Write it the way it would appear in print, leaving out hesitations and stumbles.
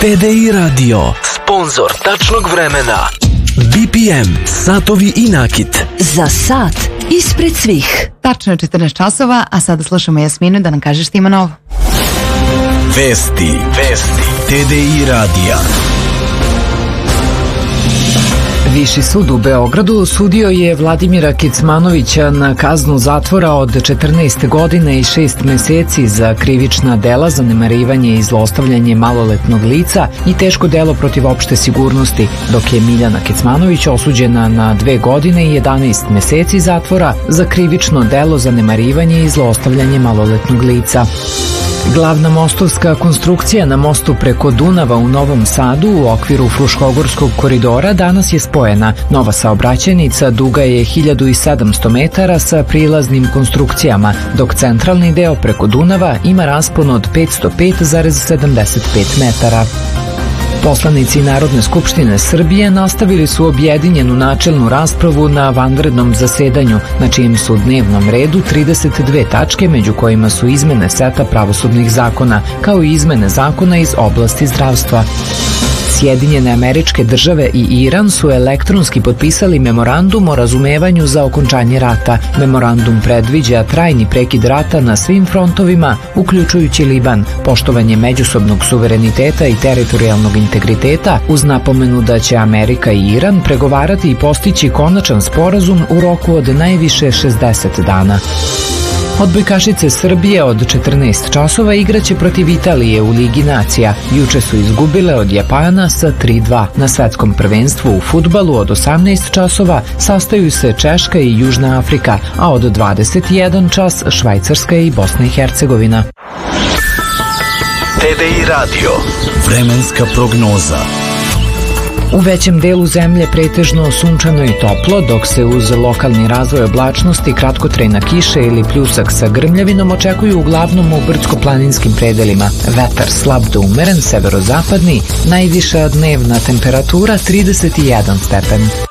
TDI Radio, sponsor tačnog vremena. BPM, satovi i nakit. Za sat ispred svih. Tačno je 14 časova, a sada slušamo Jasminu da nam kaže šta ima novo. Vesti TDI Radija. Viši sud u Beogradu osudio je Vladimira Kecmanovića na kaznu zatvora od 14 godina i 6 meseci za krivična dela, zanemarivanje i zlostavljanje maloletnog lica i teško delo protiv opšte sigurnosti, dok je Miljana Kecmanović osuđena na 2 godine i 11 meseci zatvora za krivično delo, zanemarivanje i zlostavljanje maloletnog lica. Glavna mostovska konstrukcija na mostu preko Dunava u Novom Sadu u okviru Fruškogorskog koridora danas je spojena. Nova saobraćajnica duga je 1700 metara sa prilaznim konstrukcijama, dok centralni deo preko Dunava ima raspon od 505,75 metara. Poslanici Narodne skupštine Srbije nastavili su objedinjenu načelnu raspravu na vanrednom zasedanju, na čijem su dnevnom redu 32 tačke, među kojima su izmene seta pravosudnih zakona, kao i izmene zakona iz oblasti zdravstva. Sjedinjene Američke Države i Iran su elektronski potpisali memorandum o razumevanju za okončanje rata. Memorandum predviđa trajni prekid rata na svim frontovima, uključujući Liban, poštovanje međusobnog suvereniteta i teritorijalnog integriteta, uz napomenu da će Amerika i Iran pregovarati i postići konačan sporazum u roku od najviše 60 dana. Odbojkašice Srbije od 14 časova igraće protiv Italije u Ligi nacija. Juče su izgubile od Japana sa 3-2. Na svetskom prvenstvu u fudbalu od 18 časova sastaju se Češka i Južna Afrika, a od 21 čas Švajcarska i Bosna i Hercegovina. TDI Radio, vremenska prognoza. U većem delu zemlje pretežno sunčano i toplo, dok se uz lokalni razvoj oblačnosti, kratkotrajna kiša ili pljusak sa grmljavinom očekuju uglavnom u brdsko-planinskim predelima. Vetar slab do umeren, severozapadni, najviša dnevna temperatura 31 stepen.